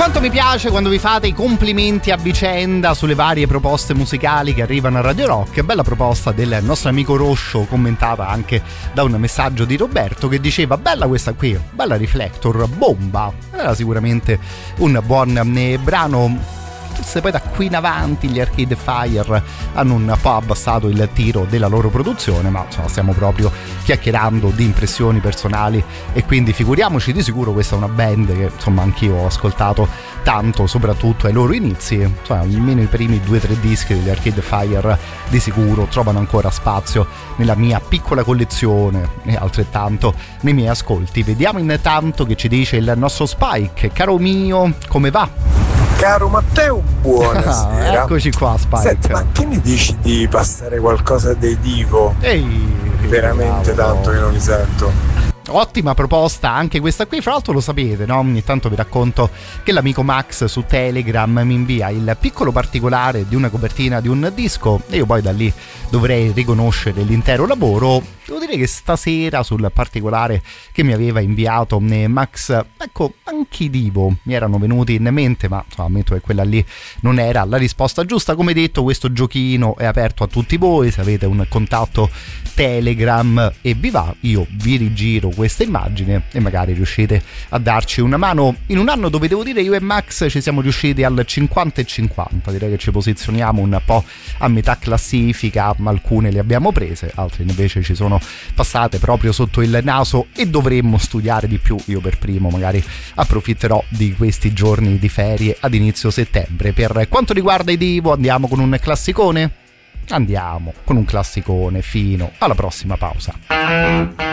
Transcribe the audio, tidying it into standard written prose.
Quanto mi piace quando vi fate i complimenti a vicenda sulle varie proposte musicali che arrivano a Radio Rock. Bella proposta del nostro amico Roscio, commentata anche da un messaggio di Roberto che diceva: bella questa qui, bella Reflector, bomba. Era sicuramente un buon brano. Forse poi da qui in avanti gli Arcade Fire hanno un po' abbassato il tiro della loro produzione, ma insomma stiamo proprio chiacchierando di impressioni personali e quindi figuriamoci. Di sicuro questa è una band che insomma anch'io ho ascoltato tanto, soprattutto ai loro inizi. Insomma, almeno i primi 2-3 dischi degli Arcade Fire di sicuro trovano ancora spazio nella mia piccola collezione e altrettanto nei miei ascolti. Vediamo intanto che ci dice il nostro Spike. Caro mio, come va? Caro Matteo, buonasera. Eccoci qua, Spike. Senti, ma che ne dici di passare qualcosa dei Divo? Ehi, veramente bravo. tanto che non li sento. Ottima proposta anche questa qui, fra l'altro lo sapete, no? Ogni tanto vi racconto che l'amico Max su Telegram mi invia il piccolo particolare di una copertina di un disco e io poi da lì dovrei riconoscere l'intero lavoro. Devo dire che stasera sul particolare che mi aveva inviato Max, ecco, anche i Divo mi erano venuti in mente, ma insomma, ammetto che quella lì non era la risposta giusta. Come detto, questo giochino è aperto a tutti voi, se avete un contatto Telegram e vi va, io vi rigiro questa immagine e magari riuscite a darci una mano in un anno dove devo dire io e Max ci siamo riusciti al 50-50. Direi che ci posizioniamo un po' a metà classifica, alcune le abbiamo prese, altre invece ci sono passate proprio sotto il naso e dovremmo studiare di più. Io per primo magari approfitterò di questi giorni di ferie ad inizio settembre. Per quanto riguarda i Divo, andiamo con un classicone? Andiamo con un classicone fino alla prossima pausa.